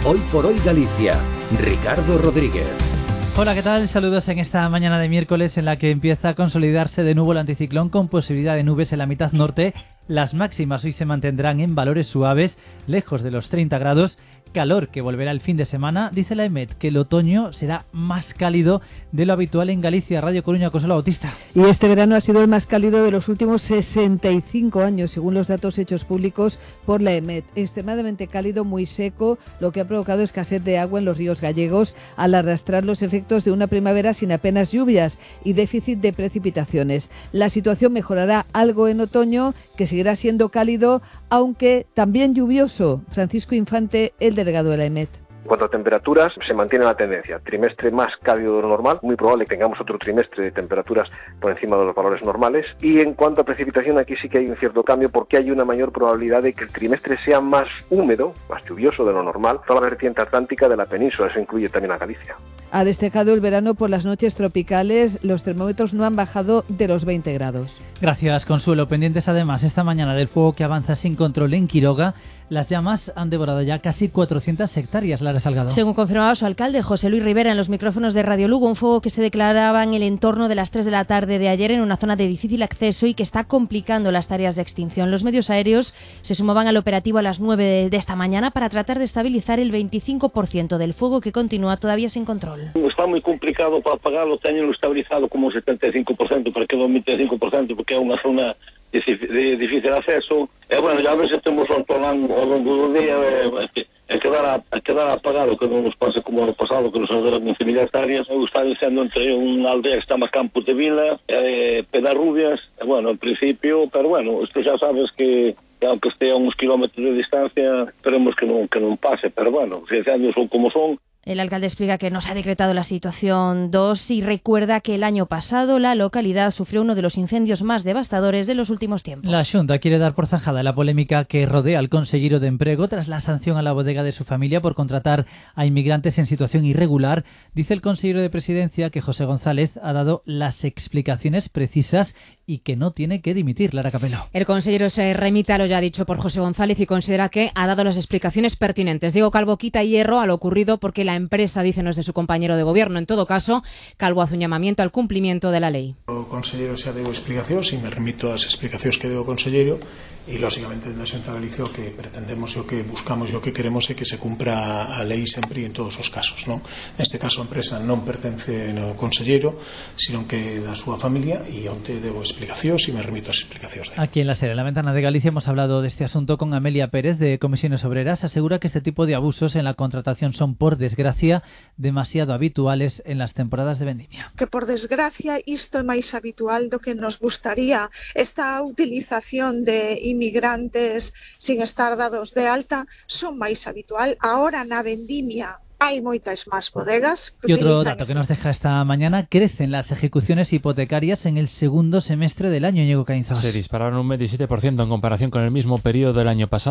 Hoy por Hoy Galicia, Ricardo Rodríguez. Hola, ¿qué tal? Saludos en esta mañana de miércoles en la que empieza a consolidarse de nuevo el anticiclón con posibilidad de nubes en la mitad norte. Las máximas hoy se mantendrán en valores suaves, lejos de los 30 grados. Calor que volverá el fin de semana. Dice la EMET que el otoño será más cálido de lo habitual en Galicia. Radio Coruña, Consuelo Bautista. Y este verano ha sido el más cálido de los últimos 65 años, según los datos hechos públicos por la EMET. Extremadamente cálido, muy seco, lo que ha provocado escasez de agua en los ríos gallegos al arrastrar los efectos de una primavera sin apenas lluvias y déficit de precipitaciones. La situación mejorará algo en otoño, que seguirá siendo cálido, aunque también lluvioso. Francisco Infante, el delegado de la EMET. En cuanto a temperaturas, se mantiene la tendencia. Trimestre más cálido de lo normal, muy probable que tengamos otro trimestre de temperaturas por encima de los valores normales. Y en cuanto a precipitación, aquí sí que hay un cierto cambio porque hay una mayor probabilidad de que el trimestre sea más húmedo, más lluvioso de lo normal, toda la vertiente atlántica de la península, eso incluye también a Galicia. Ha destacado el verano por las noches tropicales. Los termómetros no han bajado de los 20 grados. Gracias, Consuelo. Pendientes además esta mañana del fuego que avanza sin control en Quiroga. Las llamas han devorado ya casi 400 hectáreas, Lara Salgado. Según confirmaba su alcalde, José Luis Rivera, en los micrófonos de Radio Lugo, un fuego que se declaraba en el entorno de las 3 de la tarde de ayer en una zona de difícil acceso y que está complicando las tareas de extinción. Los medios aéreos se sumaban al operativo a las 9 de esta mañana para tratar de estabilizar el 25% del fuego que continúa todavía sin control. Está muy complicado para apagarlo, teñenlo estabilizado como un 75% para que do 25%, porque é unha zona de difícil acceso. E bueno, ya a veces temos controlando ao longo do día, quedar apagado, que non nos pase como ano pasado, que nos arderan 15.000 hectáreas. Eu estaba dicendo entre unha aldea que se chama Campos de Vila, Pedarrubias, e bueno, en principio, pero bueno, isto xa sabes que aunque esté a uns kilómetros de distancia, esperemos que non pase, pero bueno, os incendios son como son. El alcalde explica que no se ha decretado la situación 2 y recuerda que el año pasado la localidad sufrió uno de los incendios más devastadores de los últimos tiempos. La Xunta quiere dar por zanjada la polémica que rodea al consellero de Emprego tras la sanción a la bodega de su familia por contratar a inmigrantes en situación irregular. Dice el consellero de Presidencia que José González ha dado las explicaciones precisas y que no tiene que dimitir. Lara Capelo. El consellero se remite a lo ya dicho por José González y considera que ha dado las explicaciones pertinentes. Diego Calvo quita hierro a lo ocurrido porque la empresa dice no es de su compañero de gobierno. En todo caso, Calvo hace un llamamiento al cumplimiento de la lei. O conselleiro xa deu explicacións e me remito ás explicacións que deu o conselleiro e, lógicamente, na Xunta de Galicia o que pretendemos e o que buscamos e o que queremos é que se cumpra a lei sempre e en todos os casos, non? Neste caso a empresa non pertence ao conselleiro, sino que da súa familia e onte deu explicacións e me remito ás explicacións. Aquí en la serie La Ventana de Galicia hemos hablado de este asunto con Amelia Pérez de Comisiones Obreras. Asegura que este tipo de abusos en la contratación son, por desgracia, demasiado habituales en las temporadas de vendimia. Que por desgracia isto é máis habitual do que nos gustaría. Esta utilización de inmigrantes sin estar dados de alta son máis habitual. Ahora na vendimia hay moitas máis bodegas. Y otro dato que nos deja esta mañana: crecen las ejecuciones hipotecarias en el segundo semestre del año, Ñigo Caínzos. Se dispararon un 27% en comparación con el mismo periodo del año pasado.